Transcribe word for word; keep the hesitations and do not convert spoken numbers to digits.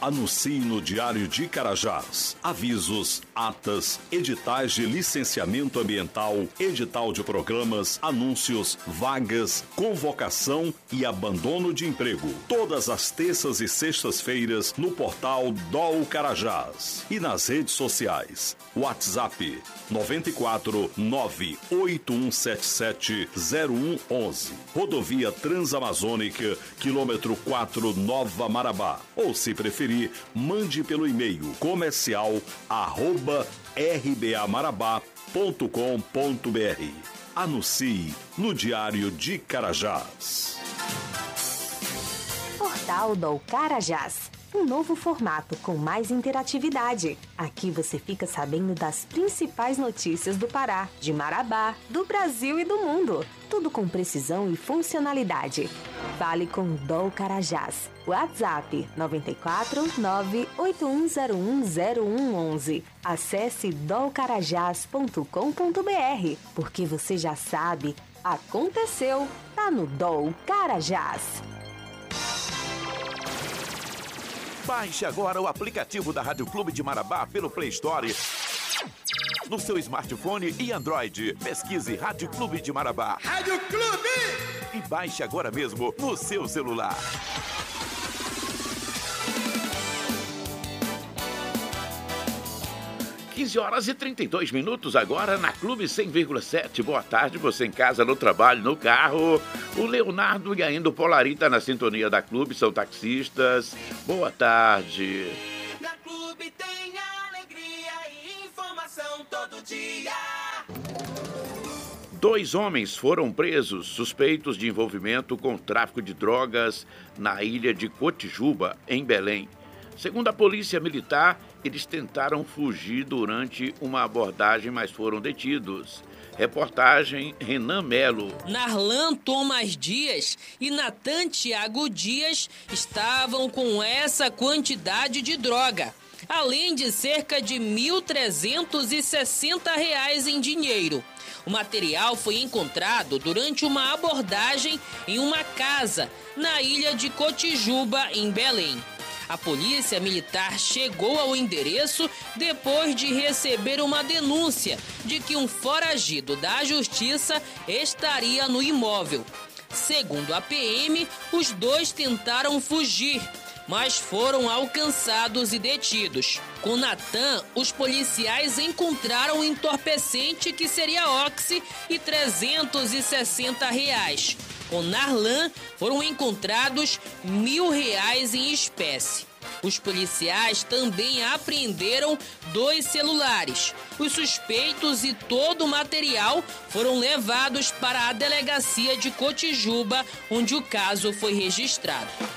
Anuncie no Diário de Carajás. Avisos, atas, editais de licenciamento ambiental, edital de programas, anúncios, vagas, convocação e abandono de emprego. Todas as terças e sextas-feiras no portal D O L Carajás e nas redes sociais. WhatsApp nove quatro nove oito um sete sete zero um um um. Rodovia Transamazônica, quilômetro quatro, Nova Marabá. Ou, se preferir, mande pelo e-mail comercial arroba rbamarabá ponto com ponto br. Anuncie no Diário de Carajás. Portal D O L Carajás. Um novo formato com mais interatividade. Aqui você fica sabendo das principais notícias do Pará, de Marabá, do Brasil e do mundo. Tudo com precisão e funcionalidade. Fale com D O L Carajás. WhatsApp nove quatro nove oito um zero um zero um um um. Acesse d o l carajás ponto com ponto br, porque você já sabe, aconteceu, tá no D O L Carajás. Baixe agora o aplicativo da Rádio Clube de Marabá pelo Play Store no seu smartphone e Android. Pesquise Rádio Clube de Marabá. Rádio Clube! E baixe agora mesmo no seu celular. quinze horas e trinta e dois minutos agora na Clube cem vírgula sete. Boa tarde, você em casa, no trabalho, no carro. O Leonardo e ainda o Polarita na sintonia da Clube, são taxistas. Boa tarde. Na Clube tem alegria e informação todo dia. Dois homens foram presos suspeitos de envolvimento com tráfico de drogas na ilha de Cotijuba, em Belém. Segundo a polícia militar, eles tentaram fugir durante uma abordagem, mas foram detidos. Reportagem Renan Melo. Narlan Thomas Dias e Natan Tiago Dias estavam com essa quantidade de droga, além de cerca de mil trezentos e sessenta reais em dinheiro. O material foi encontrado durante uma abordagem em uma casa na ilha de Cotijuba, em Belém. A polícia militar chegou ao endereço depois de receber uma denúncia de que um foragido da justiça estaria no imóvel. Segundo a P M, os dois tentaram fugir, mas foram alcançados e detidos. Com Natan, os policiais encontraram um entorpecente que seria óxi e trezentos e sessenta reais. Com Narlan, foram encontrados mil reais em espécie. Os policiais também apreenderam dois celulares. Os suspeitos e todo o material foram levados para a delegacia de Cotijuba, onde o caso foi registrado.